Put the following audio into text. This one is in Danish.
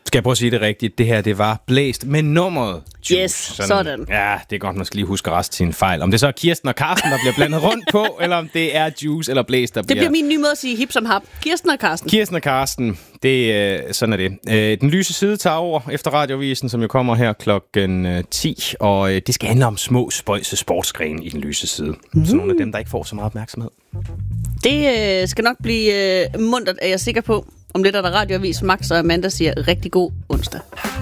Skal jeg prøve at sige det rigtigt? Det her, det var blæst med nummeret Juice. Yes, sådan. Ja, det er godt, man skal lige huske resten til en fejl. Om det så er Kirsten og Carsten, der bliver blandet rundt på, eller om det er Juice eller blæst, der Det bliver min nye måde at sige hip som hap. Kirsten og Carsten. Kirsten og Carsten, sådan er det. Den lyse side tager over efter radiovisen, som jo kommer her klokken 10, og det skal handle om små spøjse sportsgrene i den lyse side. Så nogle af dem, der ikke får så meget opmærksomhed. Det skal nok blive muntert, er jeg sikker på. Om lidt er der radioavis. Max og Amanda siger rigtig god onsdag.